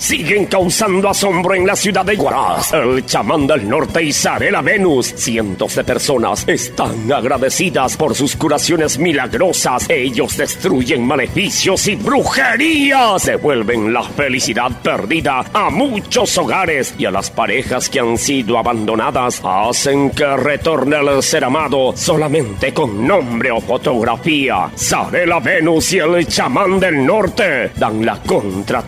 siguen causando asombro en la ciudad de Huaraz. El chamán del norte y Zarela Venus. Cientos de personas están agradecidas por sus curaciones milagrosas. Ellos destruyen maleficios y brujerías. Devuelven la felicidad perdida a muchos hogares y a las parejas que han sido abandonadas. Hacen que retorne el ser amado solamente con nombre o fotografía. Zarela Venus y el chamán del norte dan la contra